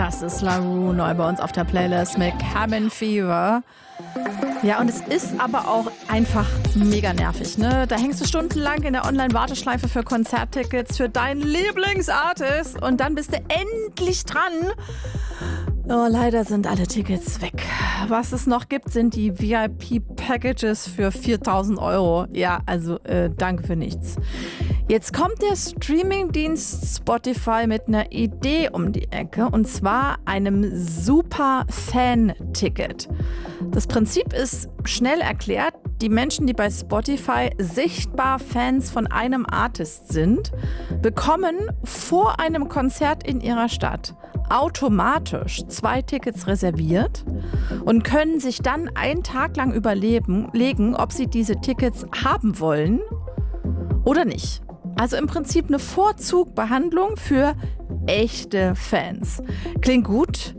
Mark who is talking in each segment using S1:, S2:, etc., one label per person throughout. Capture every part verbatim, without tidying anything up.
S1: Das ist La Roux neu bei uns auf der Playlist mit Cabin Fever. Ja, und es ist aber auch einfach mega nervig, ne? Da hängst du stundenlang in der Online-Warteschleife für Konzerttickets für deinen Lieblingsartist und dann bist du endlich dran. Oh, leider sind alle Tickets weg. Was es noch gibt, sind die V I P-Packages für viertausend Euro. Ja, also äh, danke für nichts. Jetzt kommt der Streamingdienst Spotify mit einer Idee um die Ecke, und zwar einem Super-Fan-Ticket. Das Prinzip ist schnell erklärt. Die Menschen, die bei Spotify sichtbar Fans von einem Artist sind, bekommen vor einem Konzert in ihrer Stadt automatisch zwei Tickets reserviert und können sich dann einen Tag lang überlegen, ob sie diese Tickets haben wollen oder nicht. Also im Prinzip eine Vorzugbehandlung für echte Fans. Klingt gut?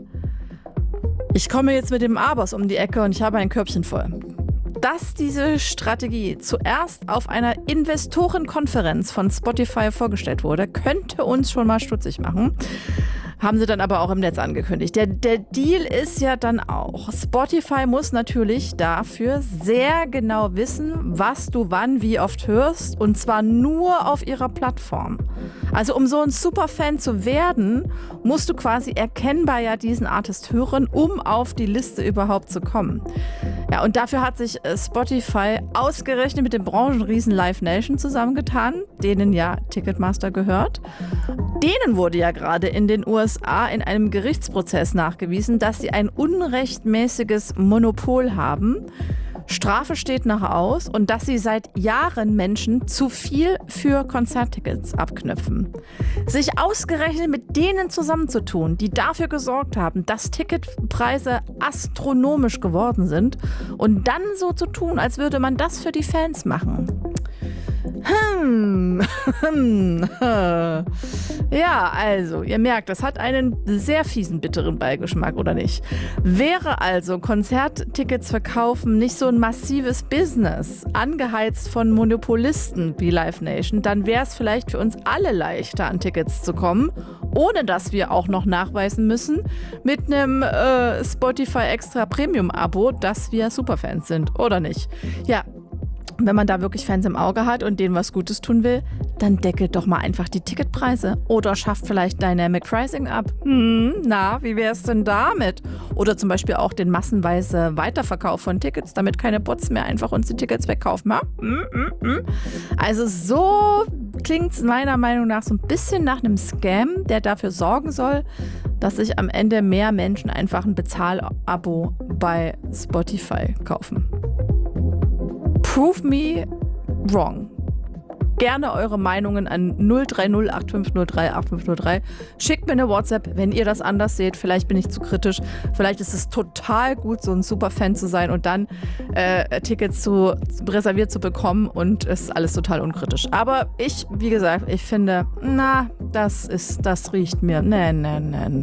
S1: Ich komme jetzt mit dem Abos um die Ecke und ich habe ein Körbchen voll. Dass diese Strategie zuerst auf einer Investorenkonferenz von Spotify vorgestellt wurde, könnte uns schon mal stutzig machen. Haben sie dann aber auch im Netz angekündigt. Der, der Deal ist ja dann auch, Spotify muss natürlich dafür sehr genau wissen, was du wann wie oft hörst, und zwar nur auf ihrer Plattform. Also um so ein Superfan zu werden, musst du quasi erkennbar ja diesen Artist hören, um auf die Liste überhaupt zu kommen. Ja, und dafür hat sich Spotify ausgerechnet mit dem Branchenriesen Live Nation zusammengetan, denen ja Ticketmaster gehört. Denen wurde ja gerade in den U S A in einem Gerichtsprozess nachgewiesen, dass sie ein unrechtmäßiges Monopol haben. Strafe steht noch aus, und dass sie seit Jahren Menschen zu viel für Konzerttickets abknüpfen. Sich ausgerechnet mit denen zusammenzutun, die dafür gesorgt haben, dass Ticketpreise astronomisch geworden sind, und dann so zu tun, als würde man das für die Fans machen. Hm. Ja, also, ihr merkt, das hat einen sehr fiesen, bitteren Beigeschmack, oder nicht? Wäre also Konzerttickets verkaufen nicht so ein massives Business, angeheizt von Monopolisten wie Live Nation, dann wäre es vielleicht für uns alle leichter, an Tickets zu kommen, ohne dass wir auch noch nachweisen müssen, mit einem äh, Spotify Extra Premium-Abo, dass wir Superfans sind, oder nicht? Ja. Wenn man da wirklich Fans im Auge hat und denen was Gutes tun will, dann deckelt doch mal einfach die Ticketpreise oder schafft vielleicht Dynamic Pricing ab. Hm, na, wie wär's denn damit? Oder zum Beispiel auch den massenweise Weiterverkauf von Tickets, damit keine Bots mehr einfach uns die Tickets wegkaufen. Ja? Hm, hm, hm. Also so klingt's meiner Meinung nach so ein bisschen nach einem Scam, der dafür sorgen soll, dass sich am Ende mehr Menschen einfach ein Bezahlabo bei Spotify kaufen. Prove me wrong. Gerne eure Meinungen an null drei null acht fünf null drei acht fünf null drei. Schickt mir eine WhatsApp, wenn ihr das anders seht. Vielleicht bin ich zu kritisch. Vielleicht ist es total gut, so ein Superfan zu sein und dann äh, Tickets zu, reserviert zu bekommen, und es ist alles total unkritisch. Aber ich, wie gesagt, ich finde, na, das ist, das riecht mir. Nee, nee, nee, nee.